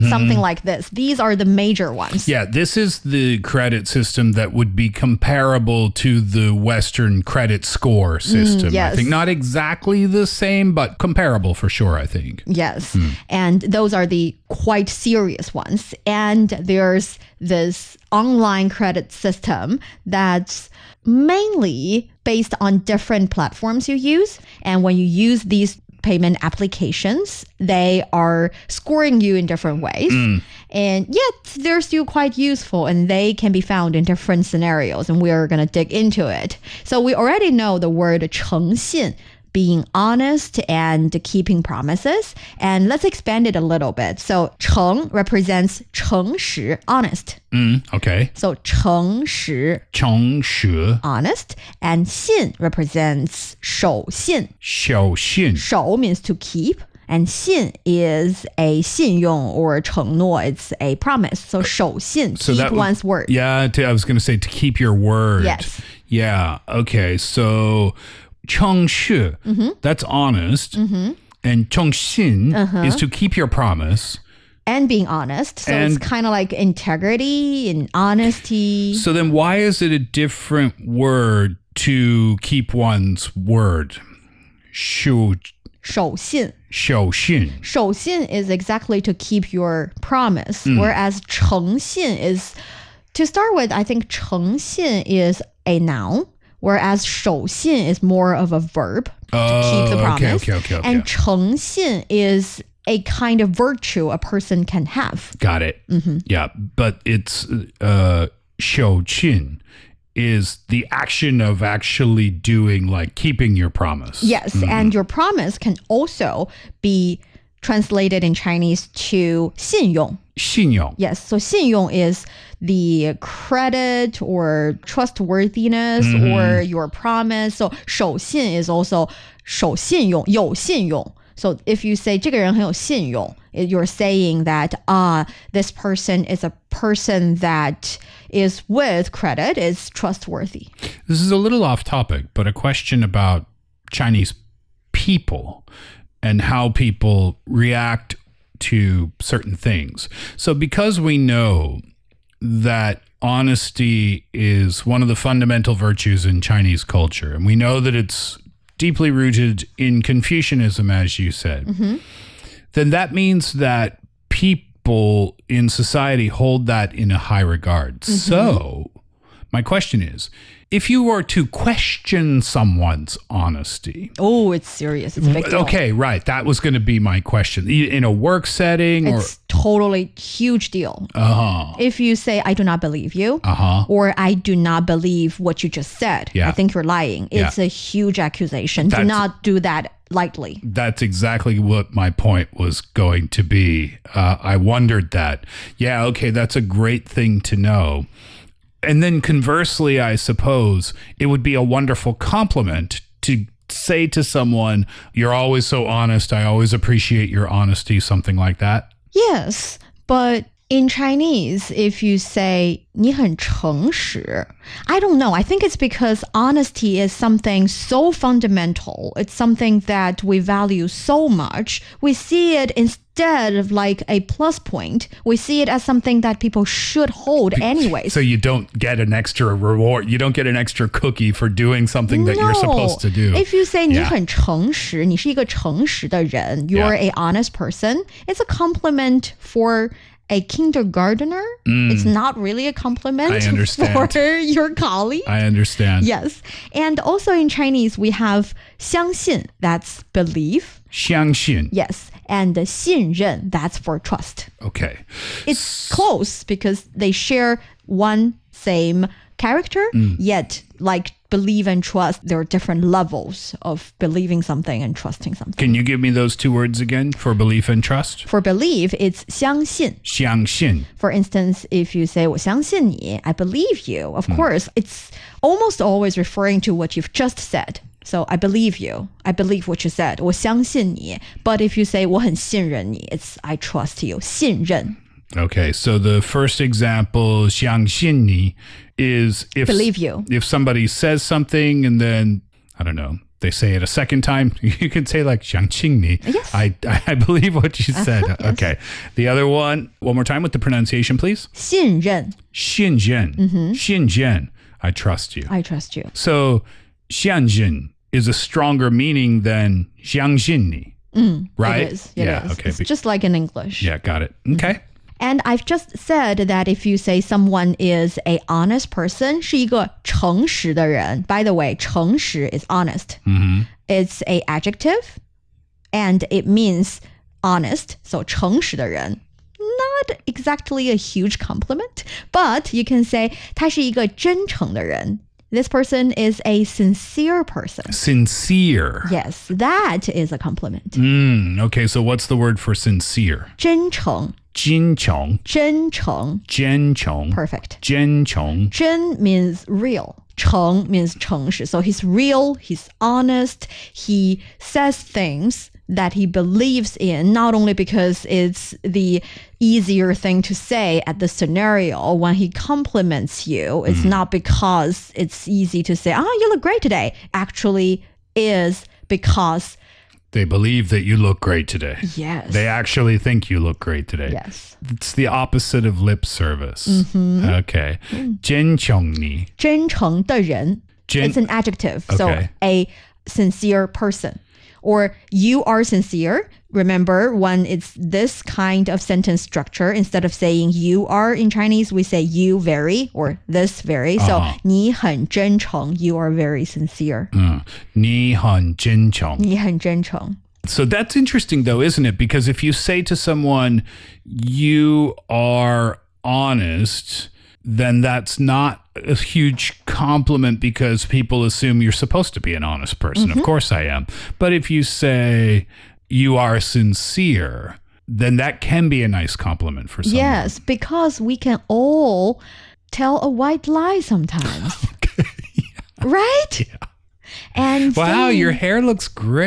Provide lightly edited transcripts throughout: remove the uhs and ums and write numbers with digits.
something like this. These are the major ones. Yeah, this is the credit system that would be comparable to the Western credit score system. Yes. I think not exactly the same, but comparable for sure, I think. Yes. And those are the quite serious ones. And there's this online credit system that's mainly based on different platforms you use. And when you use these payment applications, they are scoring you in different ways. And yet they're still quite useful and they can be found in different scenarios. And we are going to dig into it. So we already know the word 诚信, being honest and keeping promises. And let's expand it a little bit. So 诚 represents 诚实, honest. Okay. So 诚实, 诚实 honest. And 信 represents 守信. 守信守 means to keep. And 信 is a 信用 or 承诺. It's a promise. So 守信, keep one's word. Yeah, I was going to say to keep your word. Yes. Yeah, okay. So 诚实, that's honest. And 诚信is to keep your promise. And being honest. So it's kind of like integrity and honesty. So then why is it a different word to keep one's word? 守信. 守信. 守信 is exactly to keep your promise. Whereas 诚信 is, to start with, I think 诚信 is a noun. Whereas 守信 is more of a verb to keep the promise. Okay. And 诚信 is a kind of virtue a person can have. Got it. Yeah, but it's 守信 is the action of actually doing, like keeping your promise. Yes, and your promise can also be translated in Chinese to 信用. 信用. Yes, so 信用 is the credit or trustworthiness or your promise. So 守信 is also 守信用, 有信用. So if you say 这个人很有信用, you're saying that this person is a person that is with credit, is trustworthy. This is a little off topic, but a question about Chinese people and how people react to certain things. So because we know that honesty is one of the fundamental virtues in Chinese culture, and we know that it's deeply rooted in Confucianism, as you said, then that means that people in society hold that in a high regard. So my question is, if you were to question someone's honesty. Oh, it's serious. It's a big deal. Okay, right. That was going to be my question. In a work setting it's totally huge deal. If you say, I do not believe you, or I do not believe what you just said, I think you're lying. It's a huge accusation. Do not do that lightly. That's exactly what my point was going to be. I wondered that. Yeah, okay, that's a great thing to know. And then conversely, I suppose it would be a wonderful compliment to say to someone, you're always so honest. I always appreciate your honesty, something like that. Yes, but in Chinese, if you say 你很诚实, I don't know. I think it's because honesty is something so fundamental. It's something that we value so much. We see it instead of like a plus point. We see it as something that people should hold anyways. So you don't get an extra reward. You don't get an extra cookie for doing something that you're supposed to do. If you say 你很诚实, 你是一个诚实的人, you're a honest person, it's a compliment for a kindergartner. It's not really a compliment for your colleague. I understand. Yes. And also in Chinese, we have 相信, that's belief. 相信. Yes. And 信任, that's for trust. Okay. It's close because they share one same character, yet like believe and trust, there are different levels of believing something and trusting something. Can you give me those two words again for belief and trust? For belief, it's 相信. 相信. For instance, if you say 我相信你, I believe you, of course, it's almost always referring to what you've just said. So I believe you. I believe what you said. 我相信你. But if you say 我很信任你, it's I trust you. 信任. Okay, so the first example, 相信你, is if believe you. If somebody says something and then, I don't know, they say it a second time, you can say like 想请你. Yes. I believe what you said. Yes. Okay. The other one more time with the pronunciation, please. 信任. 信任. 信任. I trust you. I trust you. So 相信 is a stronger meaning than 相信你. Right? It is. It is. Okay. It's just like in English. Yeah, got it. Okay. And I've just said that if you say someone is a honest person, 是一个诚实的人. By the way, 诚实 is honest. It's a adjective and it means honest. So 诚实的人. Not exactly a huge compliment, but you can say 他是一个真诚的人. This person is a sincere person. Sincere. Yes, that is a compliment. Okay, so what's the word for sincere? 真诚. 真诚. 真诚. 真诚. Perfect. 真诚. 真 means real. 诚 means 诚实. So he's real, he's honest, he says things that he believes in, not only because it's the easier thing to say at the scenario. When he compliments you, it's not because it's easy to say, you look great today. Actually is because they believe that you look great today. Yes. They actually think you look great today. Yes. It's the opposite of lip service. Okay. 真诚你. 真诚的人. It's an adjective. Okay. So a sincere person. Or you are sincere. Remember, when it's this kind of sentence structure, instead of saying you are in Chinese, we say you very or this very. So 你很真诚, you are very sincere. 你很真诚. 你很真诚. So that's interesting though, isn't it? Because if you say to someone, you are honest, then that's not a huge compliment because people assume you're supposed to be an honest person. Of course I am. But if you say you are sincere, then that can be a nice compliment for someone. Yes, because we can all tell a white lie sometimes. Right? Yeah. And wow, your hair looks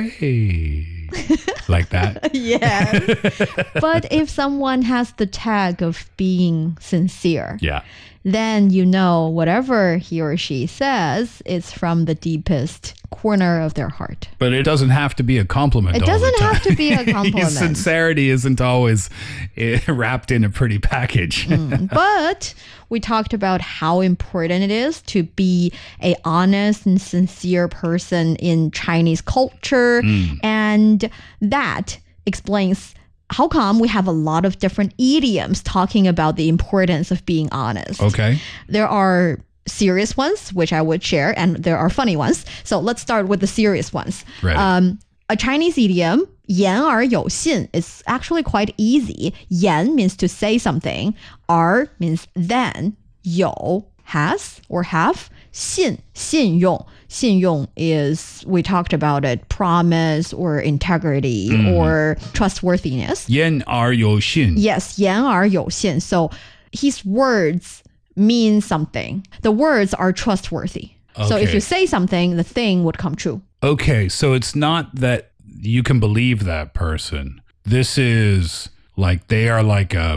great. Like that. Yes. But if someone has the tag of being sincere, then you know whatever he or she says is from the deepest corner of their heart. But it doesn't have to be a compliment. It doesn't have to be a compliment. Sincerity isn't always wrapped in a pretty package. But we talked about how important it is to be a honest and sincere person in Chinese culture. And that explains how come we have a lot of different idioms talking about the importance of being honest. Okay. There are serious ones, which I would share, and there are funny ones. So let's start with the serious ones. Right. A Chinese idiom, 言而有信, is actually quite easy. 言 means to say something. 而 means then. 有 has or have. 信 信用. 信用 is, we talked about it, promise or integrity or trustworthiness. 言而有信. Yes, 言而有信. So his words mean something. The words are trustworthy. Okay. So if you say something, the thing would come true. Okay, so it's not that you can believe that person. This is like they are like a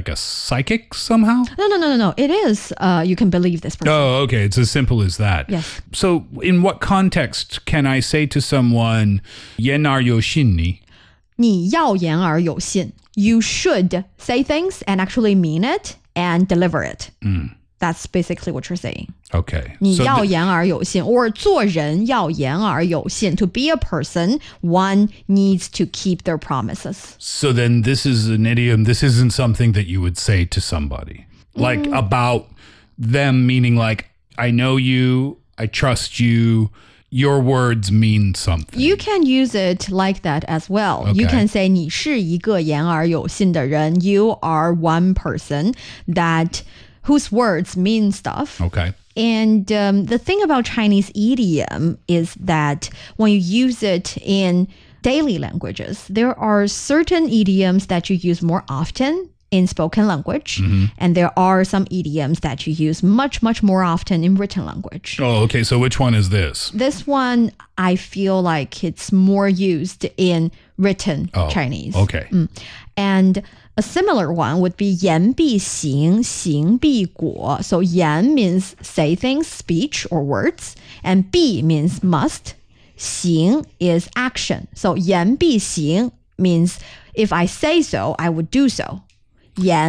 psychic somehow? No. It is you can believe this person. Oh, okay. It's as simple as that. Yes. So in what context can I say to someone 言而有信你? 你要言而有信. You should say things and actually mean it and deliver it. That's basically what you're saying. Okay. 你要言而有信, or 做人要言而有信. To be a person, one needs to keep their promises. So then this is an idiom. This isn't something that you would say to somebody. Like about them, meaning like, I know you, I trust you, your words mean something. You can use it like that as well. Okay. You can say 你是一个言而有信的人. You are one person whose words mean stuff. Okay. And the thing about Chinese idiom is that when you use it in daily languages, there are certain idioms that you use more often in spoken language. And there are some idioms that you use much, much more often in written language. Oh, okay. So which one is this? This one, I feel like it's more used in written Chinese. Okay. And a similar one would be 言必行,行必果. So 言 means say things, speech or words. And 必 means must. 行 is action. So 言必行 means if I say so, I would do so. 言